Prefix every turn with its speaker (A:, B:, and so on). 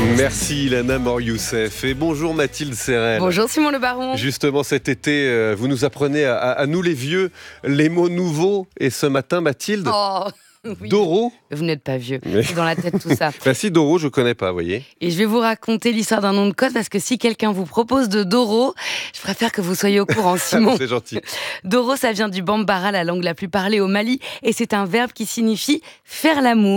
A: Merci Ilana Mor-Youssef et bonjour Mathilde Serrel.
B: Bonjour Simon Le Baron.
A: Justement cet été, vous nous apprenez à nous les vieux les mots nouveaux et ce matin Mathilde,
B: Oui.
A: Doro.
B: Vous n'êtes pas vieux, c'est dans la tête tout ça.
A: Bah si, Doro je connais pas, vous voyez.
B: Et je vais vous raconter l'histoire d'un nom de code parce que si quelqu'un vous propose de Doro, je préfère que vous soyez au courant, Simon.
A: C'est gentil.
B: Doro, ça vient du Bambara, la langue la plus parlée au Mali, et c'est un verbe qui signifie faire l'amour.